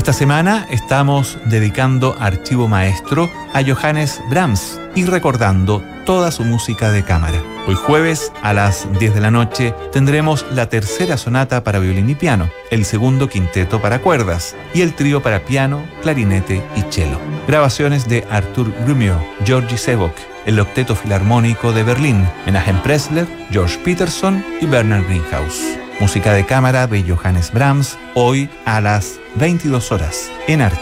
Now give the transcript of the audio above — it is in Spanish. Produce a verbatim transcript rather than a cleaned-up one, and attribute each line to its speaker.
Speaker 1: Esta semana estamos dedicando Archivo Maestro a Johannes Brahms y recordando toda su música de cámara. Hoy jueves a las diez de la noche tendremos la tercera sonata para violín y piano, el segundo quinteto para cuerdas y el trío para piano, clarinete y cello. Grabaciones de Artur Grumio, Georgi Sebok, el Octeto Filarmónico de Berlín, Menachem Pressler, George Peterson y Bernard Greenhouse. Música de cámara de Johannes Brahms, hoy a las veintidós horas en Archivo.